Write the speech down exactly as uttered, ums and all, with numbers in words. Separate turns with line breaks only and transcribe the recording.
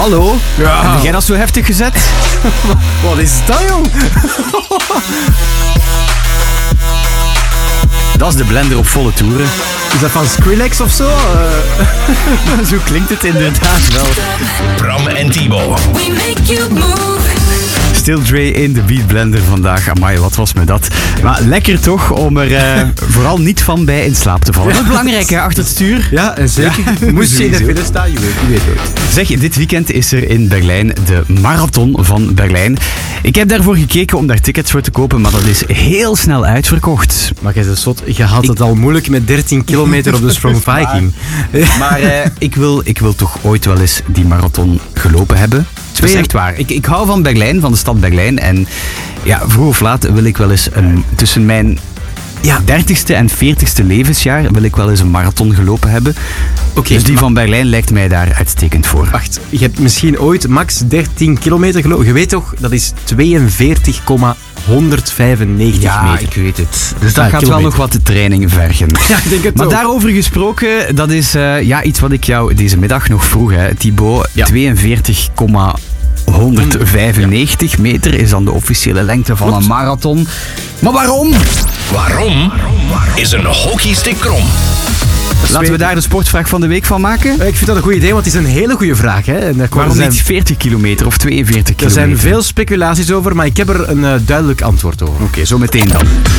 Hallo?
Ja.
Heb jij dat zo heftig gezet?
Wat is dat, jong?
Dat is de blender op volle toeren.
Is dat van Skrillex of zo? Uh...
Zo klinkt het inderdaad wel.
Bram en Thibaut.
We make you move.
Still Dre in de Beat Blender vandaag. Amai, wat was me dat. Maar lekker toch om er uh, vooral niet van bij in slaap te vallen. Dat is belangrijk, hè, achter het stuur.
Ja, en zeker.
Ja,
Moest je in de
sowieso.
file staan, je weet, je weet het.
Zeg, dit weekend is er in Berlijn de Marathon van Berlijn. Ik heb daarvoor gekeken om daar tickets voor te kopen, maar dat is heel snel uitverkocht.
Maar jij bent zot, je had het al moeilijk met dertien kilometer op de Strong Viking.
Maar uh, ik, wil, ik wil toch ooit wel eens die marathon gelopen hebben. Dat is echt waar. Ik, ik hou van Berlijn, van de stad Berlijn. En ja, vroeg of laat wil ik wel eens een, tussen mijn ja, dertigste en veertigste levensjaar wil ik wel eens een marathon gelopen hebben.
Oké,
dus die
maar-
van Berlijn lijkt mij daar uitstekend voor.
Wacht, je hebt misschien ooit max dertien kilometer gelopen. Je weet toch, dat is tweeënveertig komma honderdvijfennegentig
Ja,
meter.
ik weet het. Dus dat
Ah,
gaat
kilometer.
wel nog wat de training vergen.
Ja, ik denk het
Maar
ook.
daarover gesproken, dat is uh, ja, iets wat ik jou deze middag nog vroeg, hè, Thibaut.
Ja.
tweeënveertig komma honderdvijfennegentig meter is dan de officiële lengte van
Klopt.
een marathon. Maar waarom?
Waarom is een hockeystick krom?
Laten we daar de sportvraag van de week van maken.
Ik vind dat een goed idee, want het is een hele goede vraag. Hè? En er
Waarom
zijn,
niet veertig kilometer of tweeënveertig
er
kilometer?
zijn veel speculaties over, maar ik heb er een uh, duidelijk antwoord over.
Oké, zo meteen dan.